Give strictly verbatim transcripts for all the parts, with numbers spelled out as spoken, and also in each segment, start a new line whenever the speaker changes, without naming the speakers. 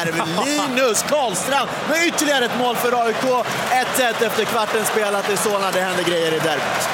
där. Linus Karlstrand med ytterligare ett mål för A I K. ett ett efter kvarten spelat i Solna. Det händer grejer i derbyt.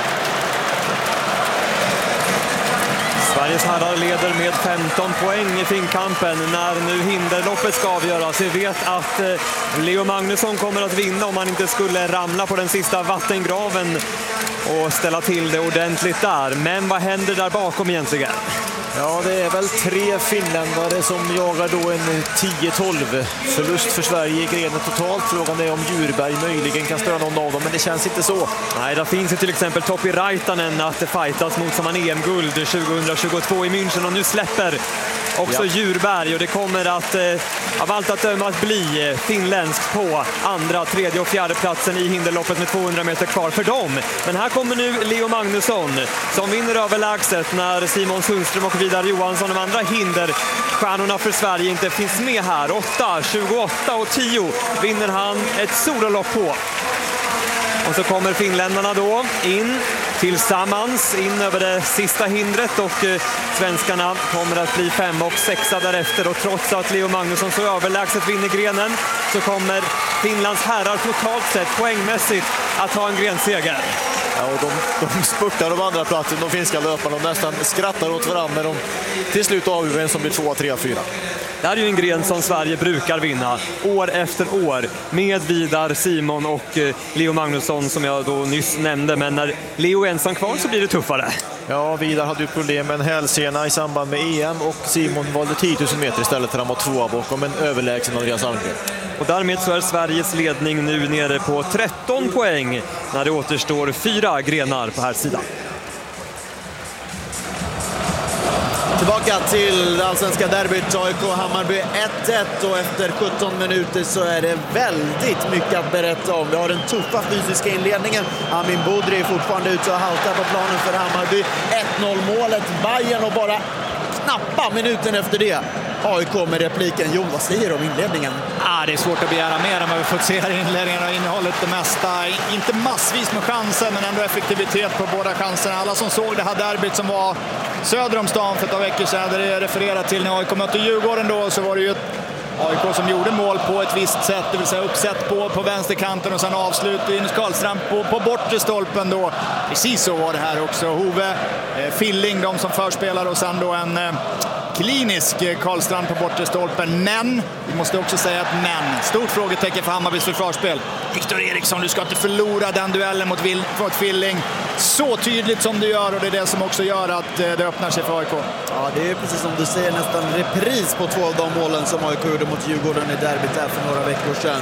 Sveriges herrar leder med femton poäng i finkampen när nu hinderloppet ska avgöras. Vi vet att Leo Magnusson kommer att vinna om han inte skulle ramla på den sista vattengraven och ställa till det ordentligt där. Men vad händer där bakom egentligen?
Ja, det är väl tre finländare som jagar då en tio tolv förlust för Sverige i grenen totalt. Frågan är om Djurberg möjligen kan störa någon av dem, men det känns inte så.
Nej, där finns ju till exempel Topi Raitanen att fightas mot som en E M-guld tjugohundratjugotvå i München, och nu släpper också ja. Djurberg, och det kommer att eh, av allt att döma att bli eh, finländskt på andra, tredje och fjärde platsen i hinderloppet med tvåhundra meter kvar för dem. Men här kommer nu Leo Magnusson som vinner överlägset när Simon Sundström och Vidar Johansson, de andra hinderstjärnorna för Sverige, inte finns med här. åtta, tjugoåtta och tio vinner han ett sololopp på. Och så kommer finländarna då in tillsammans in över det sista hindret, och eh, svenskarna kommer att bli fem och sexa därefter. Och trots att Leo Magnusson så överlägset vinner grenen så kommer Finlands herrar totalt sett poängmässigt att ha en grenseger.
Ja, och de, de spurtar de andra platsen, de finska löparna, de nästan skrattar åt varandra när de till slut avgör en som blir två, tre, fyra.
Det här är ju en gren som Sverige brukar vinna år efter år med Vidar, Simon och Leo Magnusson som jag då nyss nämnde. Men när Leo är ensam kvar så blir det tuffare.
Ja, Vidar hade ju problem med en hälsena i samband med E M, och Simon valde tio tusen meter istället för att han var tvåa bakom en överlägsen Andreas Almgren.
Och därmed så är Sveriges ledning nu nere på tretton poäng när det återstår fyra grenar på här sidan.
Tillbaka till allsvenska derbyt, A I K Hammarby ett ett, och efter sjutton minuter så är det väldigt mycket att berätta om. Vi har den tuffa fysiska inledningen. Amin Budri är fortfarande ute och haltar på planen för Hammarby. ett noll målet, Bayern, och bara knappa minuten efter det A I K med repliken. Jo, vad säger du om inledningen?
Ah, det är svårt att begära mer än vad vi fått se i inledningen och innehållet det mesta. Inte massvis med chanser, men ändå effektivitet på båda chanserna. Alla som såg det här derbyt som var söder om stan för ett par veckor sedan, där det refererat till när A I K mötte Djurgården då, så var det ju ett A I K som gjorde mål på ett visst sätt, det vill säga uppsätt på, på vänsterkanten och sen avslut Linus Karlstrand på, på bortre stolpen då. Precis så var det här också. Hove, eh, Filling, de som förspelar, och sen då en eh, klinisk Karlstrand på bortre stolpen. Men, vi måste också säga att men, stort frågetecken för Hammarbys försvarsspel. Viktor Eriksson, du ska inte förlora den duellen mot, Vil- mot Filling så tydligt som du gör, och det är det som också gör att eh, det öppnar sig för A I K.
Ja, det är precis som du säger, nästan repris på två av de målen som A I K gjorde mot Djurgården i derbyt där för några veckor sedan.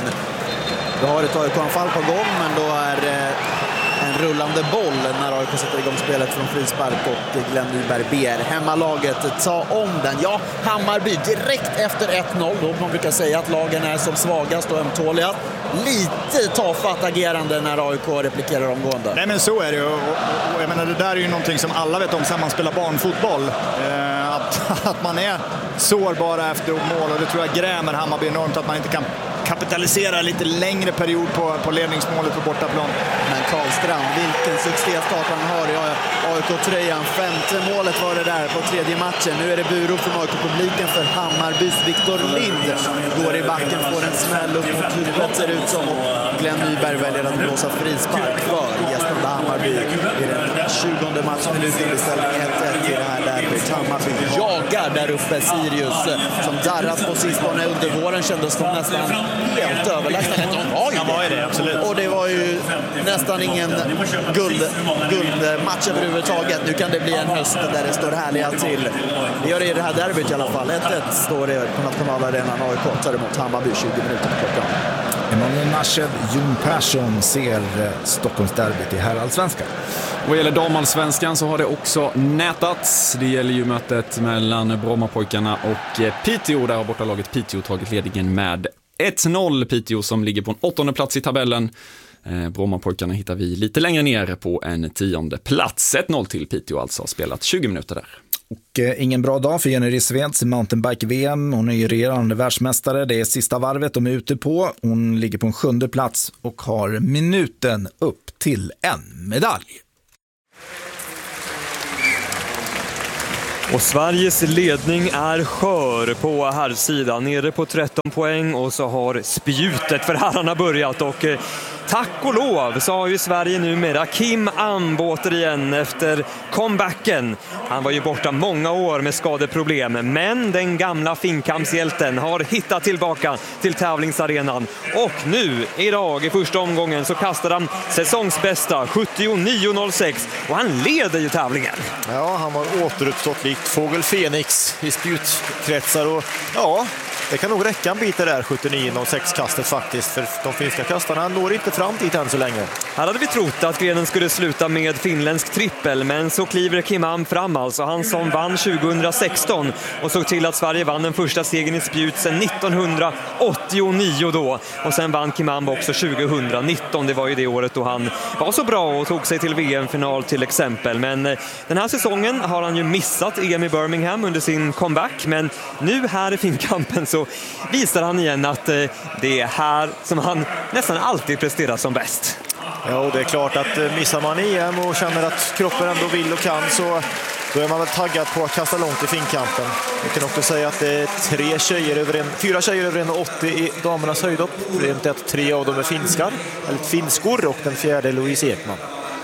Vi har ett A I K-anfall på gång, men då är eh, en rullande boll när A I K sätter igång spelet från frispark, och Glenn Nyberg ber hemmalaget ta om den. Ja, Hammarby direkt efter ett noll, då man brukar säga att lagen är som svagast och ömtåliga. Lite tafatt agerande när A I K replikerar omgående.
Nej, men så är det ju. Och, och, och jag menar, det där är ju någonting som alla vet om sen man spelar barnfotboll. Eh, att, att man är sårbara efter mål, och det tror jag grämer Hammarby enormt, att man inte kan kapitalisera lite längre period på, på ledningsmålet på bortaplan.
Men Karlstrand, vilken succéstart han har i A I K-tröjan. Femte målet var det där på tredje matchen. Nu är det buro från A I K-publiken för Hammarbys Viktor Lind. Går i backen, får en smäll upp mot huvudet, ser ut som. Glenn Nyberg väljer att blåsa frispark för gästande Hammarby i den tjugonde matchminuten i ställning ett ett i det här derbyt. Hammarby jagar där uppe Sirius, som darrat på sistone. Under våren kändes de nästan helt överlägsna. De var ju
det. Var ju det, absolut.
Och det var ju nästan ingen guld, guldmatch överhuvudtaget. Nu kan det bli en höst där det står härliga till. Det gör det i det här derbyt i alla fall. ett ett står det på nationalarenan. A I K tar emot Hammarby tjugo minuter på klockan.
Emanuel Narshed, Jon Persson ser Stockholmsderbyt i herrallsvenskan.
Vad gäller damallsvenskan så har det också nätats. Det gäller ju mötet mellan Brommapojkarna och Piteå. Där har bortalaget Piteå tagit ledningen med ett noll. Piteå som ligger på en åttonde plats i tabellen. Eh, Brommapojkarna hittar vi lite längre ner på en tionde plats. ett noll till Piteå, alltså har spelat tjugo minuter där.
Och eh, ingen bra dag för Jenny Rissveds i mountainbike-V M. Hon är ju regerande världsmästare. Det är sista varvet de är ute på. Hon ligger på en sjunde plats och har minuten upp till en medalj.
Och Sveriges ledning är skör på herrsidan, nere på tretton poäng, och så har spjutet för herrarna börjat, och eh, tack och lov så har ju Sverige numera Kim Am återigen efter comebacken. Han var ju borta många år med skadeproblem, men den gamla finkampshjälten har hittat tillbaka till tävlingsarenan, och nu idag i första omgången så kastar han säsongsbästa sjuttionio noll sex, och han leder ju tävlingen.
Ja, han har återuppstått likt Fågel Fenix i spjutkretsar, och ja, det kan nog räcka en bit där sjuttionio noll sex-kastet faktiskt, för de finska kastarna når inte fram dit än så länge.
Här hade vi trott att grenen skulle sluta med finländsk trippel, men så kliver Kim Am fram, alltså han som vann tjugohundrasexton och såg till att Sverige vann den första segern i spjut sedan nittonhundraåttionio då, och sen vann Kim Am också tjugohundranitton. Det var ju det året då han var så bra och tog sig till V M-final till exempel, men den här säsongen har han ju missat E M i Birmingham under sin comeback, men nu här i finkampen så visar han igen att eh, det är här som han nästan alltid presterar som bäst.
Ja, och det är klart att eh, missar man E M och känner att kroppen ändå vill och kan, så då är man väl taggad på att kasta långt i finkampen. Jag kan också säga att det är tre tjejer över en, fyra tjejer över en åttio i damernas höjdhopp. Det är att tre av dem är finskar, eller finskor, och den fjärde är Louise Ekman.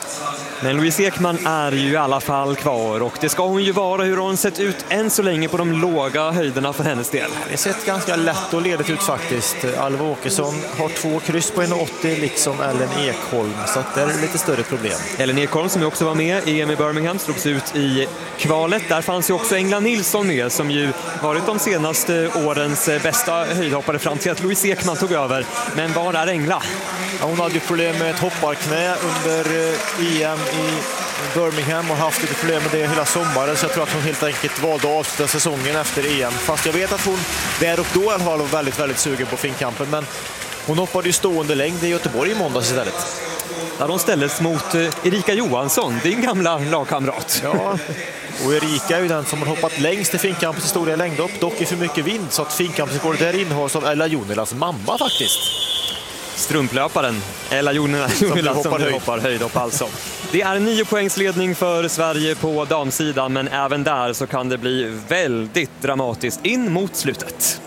Men Louise Ekman är ju i alla fall kvar, och det ska hon ju vara. Hur har hon sett ut än så länge på de låga höjderna för hennes del?
Det har sett ganska lätt och ledigt ut faktiskt. Alva Åkesson har två kryss på en åttio, liksom Ellen Ekholm, så att det är lite större problem.
Ellen Ekholm, som ju också var med i E M i Birmingham, slogs ut i kvalet. Där fanns ju också Engla Nilsson med, som ju varit de senaste årens bästa höjdhoppare fram till att Louise Ekman tog över. Men var är Engla?
Ja, hon hade ju problem med ett hopparknä under E M i Birmingham och haft lite problem med det hela sommaren, så jag tror att hon helt enkelt valde att avsluta säsongen efter E M. Fast jag vet att hon där och då var väldigt, väldigt sugen på finkampen, men hon hoppade ju stående längd i Göteborg i måndags istället.
Där de ställdes mot Erika Johansson, din gamla lagkamrat.
Ja, och Erika är ju den som har hoppat längst i finkampens historia längdhopp, dock i för mycket vind, så att finkampsrekordet där innehas av Ella Junilas mamma faktiskt.
Strumplöparen Ella Junilas som hoppar, höjd. hoppar höjdhopp alltså. Det är nio poängsledning för Sverige på damsidan, men även där så kan det bli väldigt dramatiskt in mot slutet.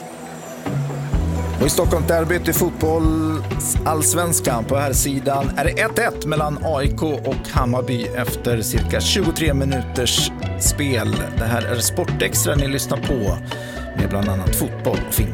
Och i Stockholm-derbyt i fotboll allsvenskan på här sidan är det ett ett mellan A I K och Hammarby efter cirka tjugotre minuters spel. Det här är Sportextra ni lyssnar på, med bland annat fotboll och film.